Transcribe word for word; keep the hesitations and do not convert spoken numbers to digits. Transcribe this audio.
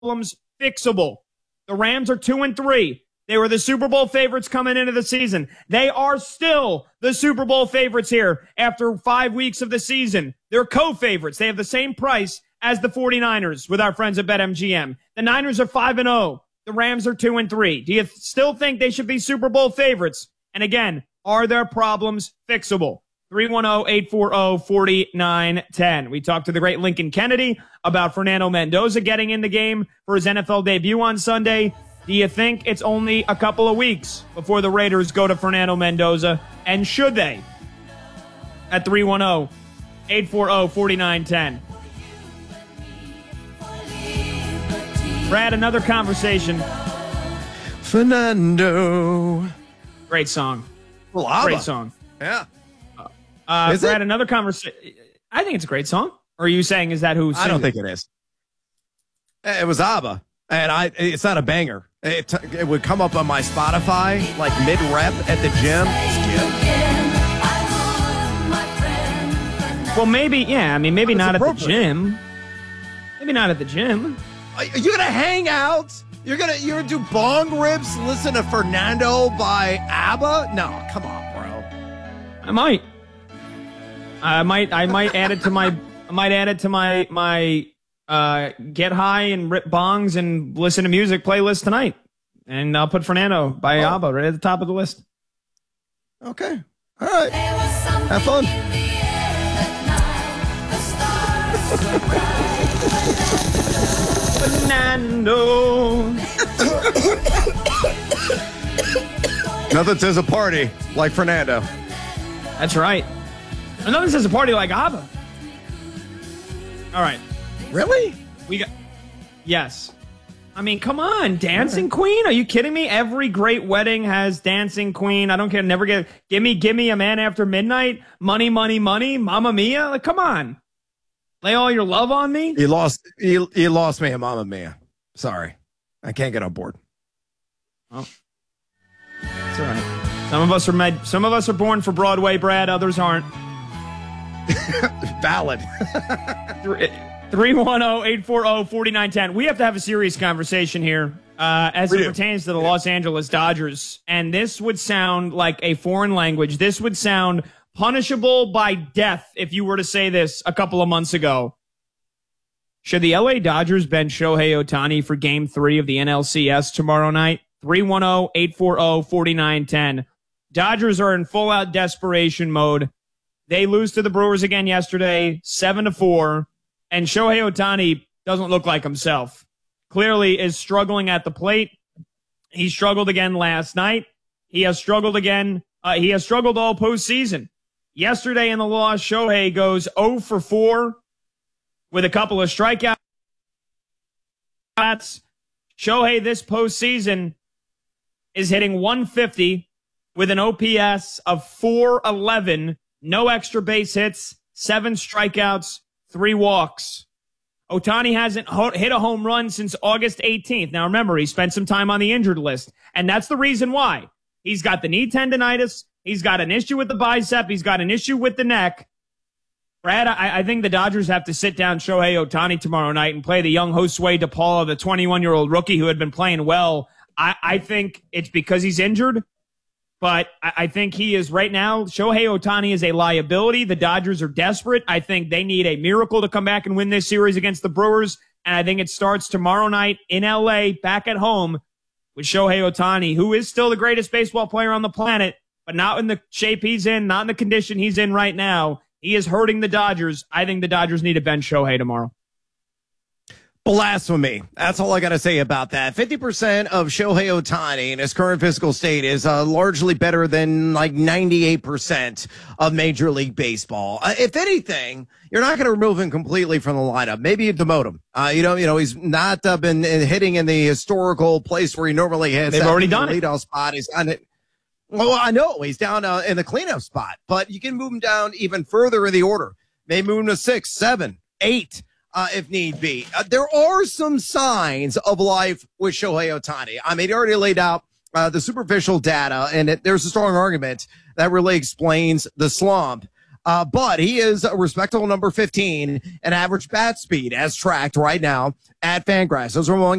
problems fixable. The Rams are two and three. They were the Super Bowl favorites coming into the season. They are still the Super Bowl favorites here after five weeks of the season. They're co-favorites. They have the same price as the 49ers with our friends at BetMGM. The Niners are five and oh. The Rams are two and three. Do you still think they should be Super Bowl favorites? And again, are their problems fixable? three one zero, eight four zero, four nine one zero. We talked to the great Lincoln Kennedy about Fernando Mendoza getting in the game for his N F L debut on Sunday. Do you think it's only a couple of weeks before the Raiders go to Fernando Mendoza? And should they? At three one zero, eight four zero, four nine one zero. Brad, another conversation. Fernando. Great song. Well, ABBA. Great song. Yeah. Uh, is Brad, it? another conversation. I think it's a great song. Or are you saying, is that who sings I don't it? think it is. It was ABBA. And I, it's not a banger. It, it would come up on my Spotify, like mid-rep at the gym. Well, maybe, yeah. I mean, maybe not at the appropriate. gym. Maybe not at the gym. Are you gonna hang out? You're gonna you're gonna do bong rips? Listen to Fernando by ABBA? No, come on, bro. I might. I might. I might add it to my. I might add it to my my uh, get high and rip bongs and listen to music playlist tonight. And I'll put Fernando by Oh. ABBA right at the top of the list. Okay, all right. Have fun. Fernando. Nothing says a party like Fernando. That's right. Another says a party like ABBA. All right. Really? We got. Yes. I mean, come on, Dancing Queen? Are you kidding me? Every great wedding has Dancing Queen. I don't care. Never get. Gimme, gimme a man after midnight. Money, money, money. Mamma Mia. Like, come on. Lay all your love on me. You lost. You, you lost me, Mamma Mia. Sorry, I can't get on board. Oh, it's all right. Some of us are med. Some of us are born for Broadway, Brad. Others aren't. Valid. three one zero, eight four zero, four nine one zero. We have to have a serious conversation here uh, as We it do. pertains to the Los Angeles Dodgers. And this would sound like a foreign language. This would sound punishable by death if you were to say this a couple of months ago. Should the L A Dodgers bench Shohei Ohtani for game three of the N L C S tomorrow night? three one zero, eight four zero, four nine one zero. Dodgers are in full-out desperation mode. They lose to the Brewers again yesterday, seven to four. And Shohei Ohtani doesn't look like himself. Clearly is struggling at the plate. He struggled again last night. He has struggled again. Uh, he has struggled all postseason. Yesterday in the loss, Shohei goes zero for four with a couple of strikeouts. Shohei this postseason is hitting one fifty with an O P S of four eleven, no extra base hits, seven strikeouts, three walks. Ohtani hasn't ho- hit a home run since August eighteenth. Now remember, he spent some time on the injured list, and that's the reason why. He's got the knee tendonitis. He's got an issue with the bicep. He's got an issue with the neck. Brad, I, I think the Dodgers have to sit down Shohei Ohtani tomorrow night and play the young Josue DePaula, the twenty-one-year-old rookie who had been playing well. I, I think it's because he's injured. But I think he is right now, Shohei Ohtani is a liability. The Dodgers are desperate. I think they need a miracle to come back and win this series against the Brewers. And I think it starts tomorrow night in L A, back at home, with Shohei Ohtani, who is still the greatest baseball player on the planet, but not in the shape he's in, not in the condition he's in right now. He is hurting the Dodgers. I think the Dodgers need to bench Shohei tomorrow. Blasphemy. That's all I got to say about that. fifty percent of Shohei Ohtani in his current physical state is uh, largely better than like ninety-eight percent of Major League Baseball. Uh, if anything, you're not going to remove him completely from the lineup. Maybe you demote him. Uh, you know, you know, he's not uh, been hitting in the historical place where he normally hits. They've already done it. Leadoff spot. He's on it. Well, I know he's down uh, in the cleanup spot, but you can move him down even further in the order. Maybe move him to six, seven, eight. Uh, if need be. Uh, there are some signs of life with Shohei Ohtani. I mean, he already laid out uh, the superficial data, and it, there's a strong argument that really explains the slump. Uh, but he is a respectable number fifteen and average bat speed as tracked right now at Fangraphs. Those are among